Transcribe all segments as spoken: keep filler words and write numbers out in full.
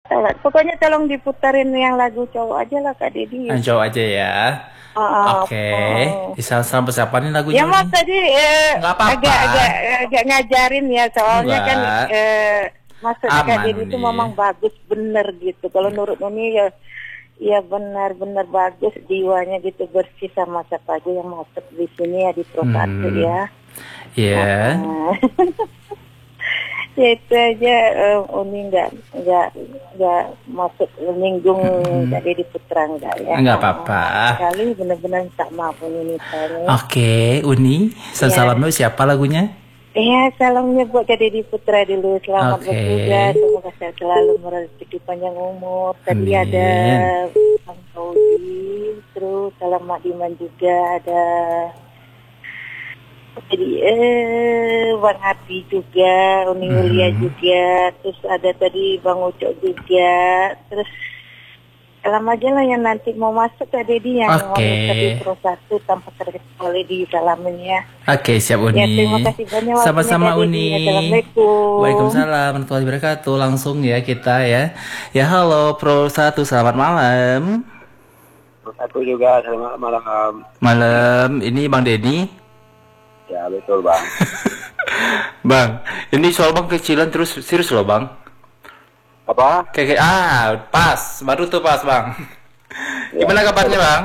Eh, Pokoknya tolong diputarin yang lagu cowok aja lah Kak Dedi. Yang cowok aja ya. Uh, Oke. uh, Bisa sama siapa nih lagunya Ya mas nih? tadi eh, Nggak apa-apa. agak agak agak ngajarin ya soalnya kan Enggak. eh, maksudnya Kak Aman Dedi itu nih. memang bagus bener gitu. Kalau menurut Uni ya ya benar-benar bagus jiwanya gitu, bersih sama siapa aja yang masuk di sini ya di Pro satu Hmm. ya. Iya. Uh, ya itu aja eh, Uni nggak nggak nggak masuk menyinggung Hmm. Kak Dedi Putra enggak ya. Nggak apa-apa. Uh, Sekali benar-benar minta maaf Uni tanya. Oke, Uni. Salam dulu siapa lagunya? Iya, salamnya buat Kak Dedi Putra dulu. Selamat Oke. bertugas, semoga sehat selalu, merezeki panjang umur. Tadi Amin. ada Bang Saudi, terus salam Mak Diman juga, ada jadi eh Bang Hati juga, Uni Hmm. Yulia juga, terus ada tadi Bang Ucok juga, terus salam aja lah yang nanti mau masuk Kak Dedi yang mau Oke. di Pro satu tanpa terkecuali di salamin ya. Oke, siap Uni. Ya, terima kasih banyak waktunya, Sama-sama Kak Dedi. Uni. Assalamualaikum. Waalaikumsalam warahmatullahi wabarakatuh. Langsung ya kita ya. Ya halo Pro satu, selamat malam. Pro satu juga, selamat malam. Malam, ini Bang Denny. Ya betul bang. Bang, ini soal bang kecilan terus serius loh bang. Apa? Kayak kayak- ah pas, baru tuh pas bang. Gimana kabarnya bang?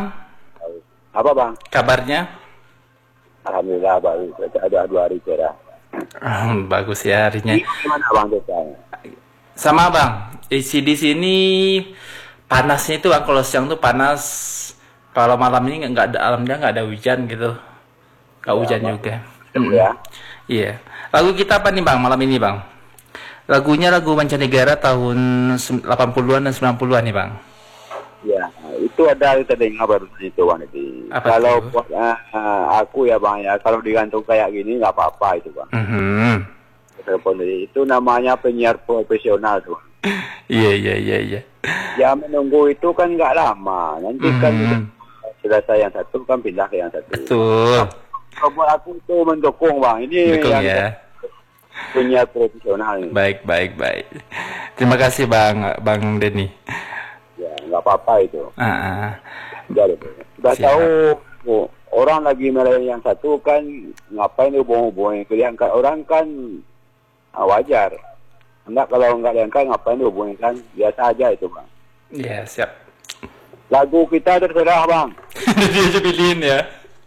Apa bang? Kabarnya? Alhamdulillah baru ada dua hari cerah. Ah, bagus ya harinya. Gimana bang desanya? Sama bang, isi di sini panasnya itu bang, kalau siang tuh panas, kalau malam ini nggak ada, alhamdulillah nggak ada hujan gitu, nggak Ya, hujan Bang. juga. Ya. Iya. Lagu kita apa nih bang malam ini bang? Lagunya lagu mancanegara tahun delapan puluhan dan sembilan puluhan nih bang. Ya, itu ada tadi ngabar itu bang itu. Apa Kalau tuh? buat uh, uh, aku ya bang ya, kalau digantung kayak gini nggak apa-apa itu bang. Mhm. Telepon itu namanya penyiar profesional tuh. Iya iya iya iya. Ya menunggu itu kan nggak lama. Nanti kan Mhm. selesai yang satu kan pindah ke yang satu. Betul. Kalau buat aku itu mendukung bang. Ini Dukung yang ya. penyiar profesional nih. Baik baik baik. Terima kasih bang Bang Denny. Ya nggak apa-apa itu. Ah, ah. Sudah, sudah Siap. tahu oh, orang lagi melayani yang satu kan ngapain hubung-hubungin diangkat orang kan ah, wajar. Enggak kalau nggak diangkat ngapain hubungin kan biasa aja itu bang. Iya siap. Lagu kita terserah bang. Dia aja pilihin ya.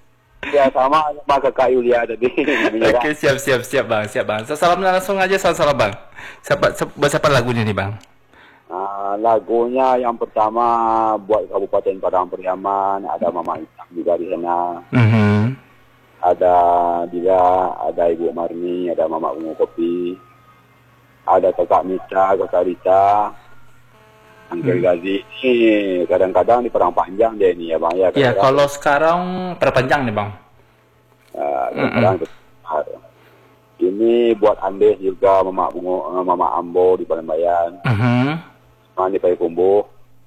Ya sama sama kakak Yulia tadi. menyerah. Oke siap siap siap bang siap bang. Salam langsung aja salam salam bang. Siapa siapa, siapa lagunya nih bang? Nah, lagunya yang pertama buat Kabupaten Padang Pariaman, ada Mama Isang juga di sana, Mhm. ada Dila, ada Ibu Marni, ada Mama Ungu Kopi, ada kakak Mita, kakak Rita, Angkel Gazi. Ini kadang-kadang di perang panjang dia ini ya bang ya. Ya kadang-kadang, kalau sekarang perpanjang nih bang. uh, kadang-kadang besar. Ini buat Andes juga, Mama Bungo, eh, Mama Ambo di Palembayan, Mhm. Mama di Payakumbuh,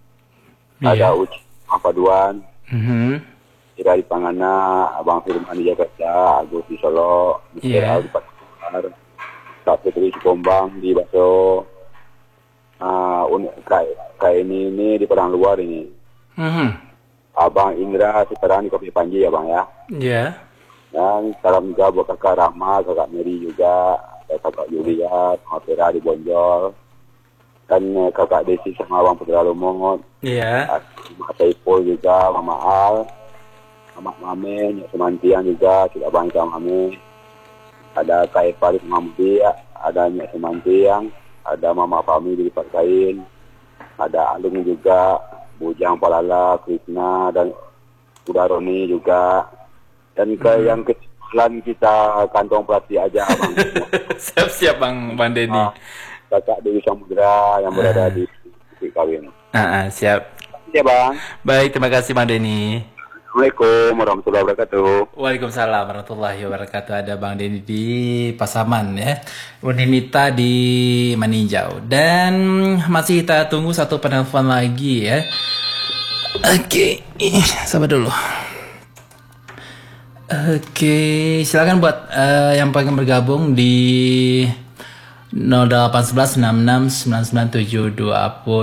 Iya. ada Uci Paduan, Mhm. Ira di Pangana, Abang Firman di Jakarta, Agus di Solo, Mister Iya. Al di Pasar, Kak Putri di Pombang di Baso, uh, Kak, Kak ini ini di Perang Luar ini, Mhm. Abang Indra Sekarang di Kopi Panji ya bang ya, Ya. dan salam juga buat kakak Rahma, kakak Mary juga, ada kakak Yulia, sama Vera di Bonjol, dan eh, kakak Desi sama Abang Putra Lumut, Iya. Mama Saipul juga, Mama Al, Mama Mame, Nyok Semantian juga, tidak bang sama Mame. Ada Kak Eva di Mampi, ada Nyok Semantian, ada Mama Fami di Lipat Kain, ada Alung juga, Bujang Palala, Krishna, dan Uda Roni juga. Dan ke Hmm. yang kecilan kita kantong plastik aja bang. siap siap bang Bang Denny. Ah, Kakak Dewi Samudra yang berada di titik kawin. Ah, ah, siap. Ya bang. Baik terima kasih Bang Denny. Assalamualaikum warahmatullahi wabarakatuh. Waalaikumsalam warahmatullahi wabarakatuh. Ada Bang Denny di Pasaman ya. Unimita di Maninjau. Dan masih kita tunggu satu penelpon lagi ya. Oke, ih, sabar dulu. Oke, silakan buat eh, yang pengen bergabung di nol delapan satu satu enam enam sembilan sembilan tujuh dua